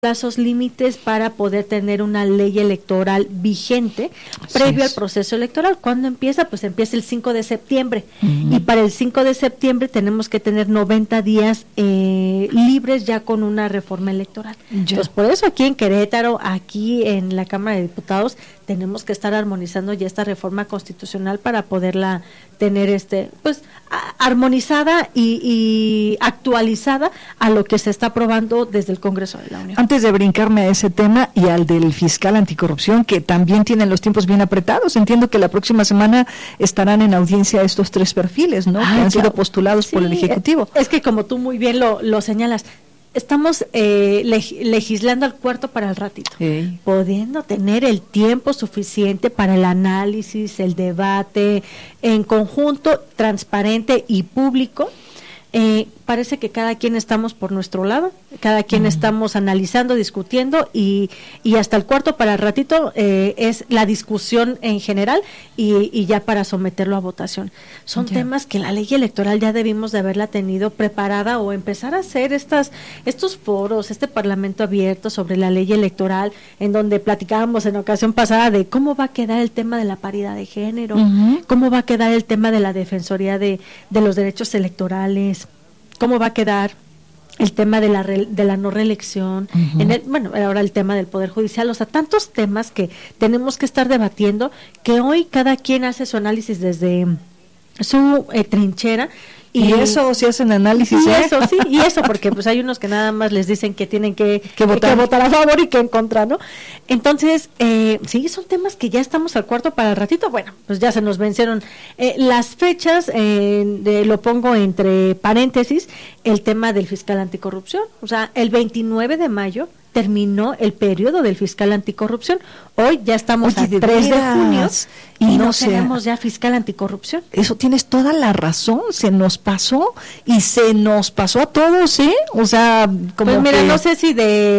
plazos límites para poder tener una ley electoral vigente previo al proceso electoral. ¿Cuándo empieza? Pues empieza el 5 de septiembre y para el 5 de septiembre tenemos que tener 90 días libres ya con una reforma electoral. Entonces, por eso aquí en Querétaro, aquí en la Cámara de Diputados, tenemos que estar armonizando ya esta reforma constitucional para poderla tener pues armonizada y actualizada a lo que se está aprobando desde el Congreso de la Unión. Antes de brincarme a ese tema y al del fiscal anticorrupción, que también tienen los tiempos bien apretados, entiendo que la próxima semana estarán en audiencia estos tres perfiles, ¿no? Que han sido postulados por el Ejecutivo. Es que como tú muy bien lo señalas, estamos legislando al cuarto para el ratito, pudiendo tener el tiempo suficiente para el análisis, el debate en conjunto, transparente y público. Parece que cada quien estamos por nuestro lado, cada quien estamos analizando, discutiendo y hasta el cuarto para el ratito es la discusión en general y ya para someterlo a votación. Son temas que la ley electoral ya debimos de haberla tenido preparada o empezar a hacer estos foros, este parlamento abierto sobre la ley electoral, en donde platicábamos en ocasión pasada de cómo va a quedar el tema de la paridad de género, cómo va a quedar el tema de la defensoría de los derechos electorales, cómo va a quedar el tema de la no reelección, ahora el tema del Poder Judicial, o sea, tantos temas que tenemos que estar debatiendo, que hoy cada quien hace su análisis desde su trinchera. Y eso, si hacen análisis. Y eso, porque pues hay unos que nada más les dicen que tienen que votar a favor y que en contra, ¿no? Entonces, sí, son temas que ya estamos al cuarto para el ratito. Bueno, pues ya se nos vencieron las fechas, lo pongo entre paréntesis, el tema del fiscal anticorrupción. O sea, el 29 de mayo terminó el periodo del fiscal anticorrupción. Hoy ya estamos a 3 de junio y no tenemos ya fiscal anticorrupción. Eso tienes toda la razón, se nos pasó y se nos pasó a todos, ¿eh? O sea, como pues mira, no sé si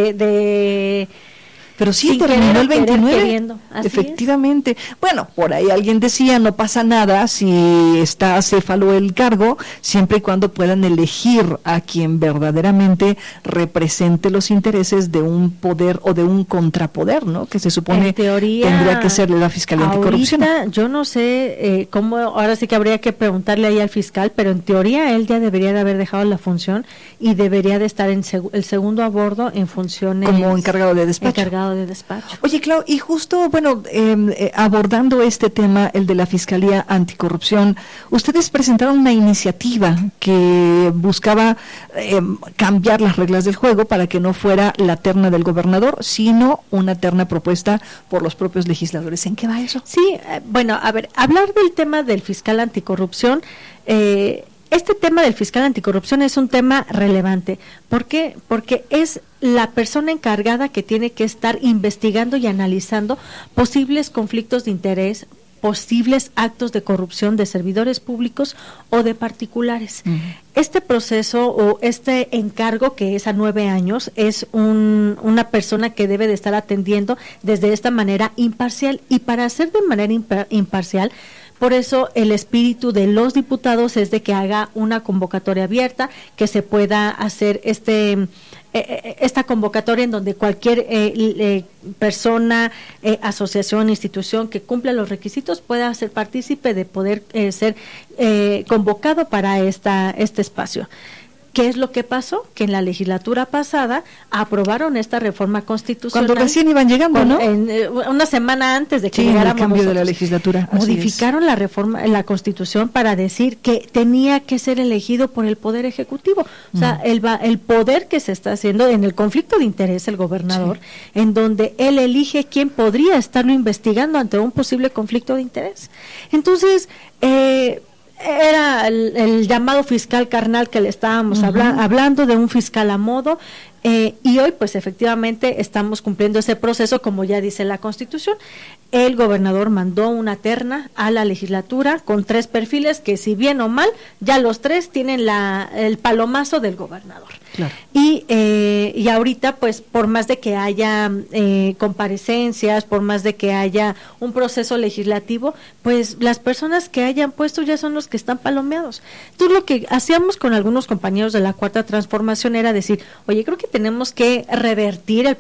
pero sí terminó el 29, efectivamente. Bueno, por ahí alguien decía, no pasa nada si está acéfalo el cargo, siempre y cuando puedan elegir a quien verdaderamente represente los intereses de un poder o de un contrapoder, ¿no? Que se supone en teoría, tendría que ser la Fiscalía Anticorrupción. Yo no sé cómo, ahora sí que habría que preguntarle ahí al fiscal, pero en teoría él ya debería de haber dejado la función y debería de estar en el segundo a bordo en funciones como encargado de despacho. Oye, Clau, y justo, abordando este tema, el de la Fiscalía Anticorrupción, ustedes presentaron una iniciativa que buscaba cambiar las reglas del juego para que no fuera la terna del gobernador, sino una terna propuesta por los propios legisladores. ¿En qué va eso? Sí, hablar del tema del fiscal anticorrupción, este tema del fiscal anticorrupción es un tema relevante. ¿Por qué? Porque es la persona encargada que tiene que estar investigando y analizando posibles conflictos de interés, posibles actos de corrupción de servidores públicos o de particulares. Este proceso o este encargo, que es a 9 años, es una persona que debe de estar atendiendo desde esta manera imparcial, y para hacer de manera imparcial, por eso el espíritu de los diputados es de que haga una convocatoria abierta, que se pueda hacer esta convocatoria en donde cualquier persona, asociación, institución que cumpla los requisitos pueda ser partícipe de poder ser convocado para este espacio. ¿Qué es lo que pasó? Que en la legislatura pasada aprobaron esta reforma constitucional. Cuando recién iban llegando, ¿no? Una semana antes de que llegáramos el cambio nosotros, de la legislatura. modificaron la reforma, la Constitución, para decir que tenía que ser elegido por el Poder Ejecutivo. O sea, el poder que se está haciendo en el conflicto de interés, el gobernador, en donde él elige quién podría estarlo investigando ante un posible conflicto de interés. Entonces, era el llamado fiscal carnal que le estábamos hablando, de un fiscal a modo, y hoy pues efectivamente estamos cumpliendo ese proceso como ya dice la Constitución. El gobernador mandó una terna a la legislatura con 3 perfiles que, si bien o mal, ya los 3 tienen el palomazo del gobernador. Claro. Y ahorita, pues, por más de que haya comparecencias, por más de que haya un proceso legislativo, pues las personas que hayan puesto ya son los que están palomeados. Entonces, lo que hacíamos con algunos compañeros de la Cuarta Transformación era decir, oye, creo que tenemos que revertir el